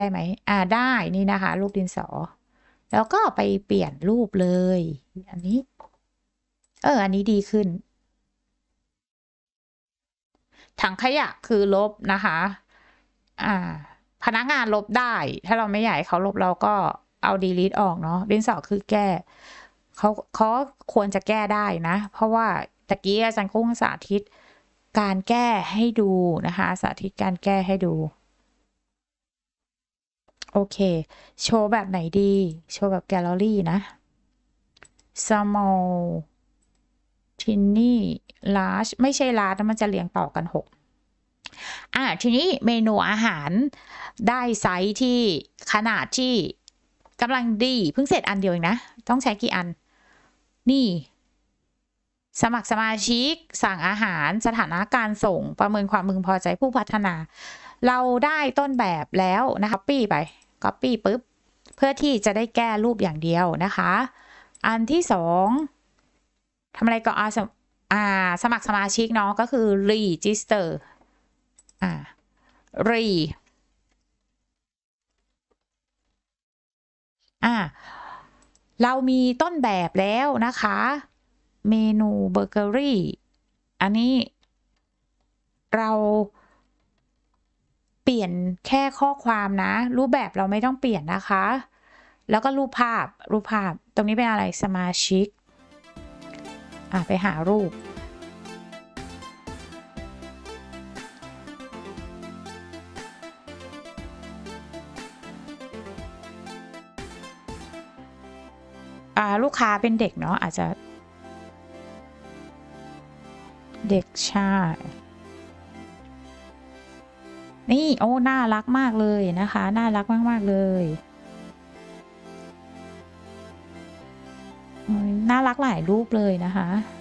ได้ไหมได้นี่นะคะรูปดินสอแล้วก็ไปเปลี่ยนรูปเลยอันนี้อันนี้ดีขึ้นถังขยะคือลบนะคะพนักงานลบได้ถ้าเราไม่อยากให้เขาลบเราก็เอา delete ออกเนาะดินสอคือแก้เขาควรจะแก้ได้นะเพราะว่าตะกี้อาจารย์กุ้งสาธิตการแก้ให้ดูนะคะสาธิตการแก้ให้ดูโอเคโชว์แบบไหนดีโชว์แบบแกลเลอรี่นะ small tiny large ไม่ใช่ large มันจะเรียงต่อกัน6ทีนี้เมนูอาหารได้ไซส์ที่ขนาดที่กำลังดีเพิ่งเสร็จอันเดียวเองนะต้องใช้กี่อันนี่สมัครสมาชิกสั่งอาหารสถานะการส่งประเมินความพึงพอใจผู้พัฒนาเราได้ต้นแบบแล้วนะคะcopy ปุ๊บเพื่อที่จะได้แก้รูปอย่างเดียวนะคะอันที่2ทำอะไรก็สมัครสมาชิกเนาะก็คือ register re เรามีต้นแบบแล้วนะคะเมนูเบเกอรี่อันนี้เราเปลี่ยนแค่ข้อความนะรูปแบบเราไม่ต้องเปลี่ยนนะคะแล้วก็รูปภาพตรงนี้เป็นอะไรสมาชิกไปหารูปลูกค้าเป็นเด็กเนาะอาจจะเด็กชายนี่โอ้น่ารักมากเลยนะคะน่ารักมากๆเลยน่ารักหลายรูปเลยนะคะ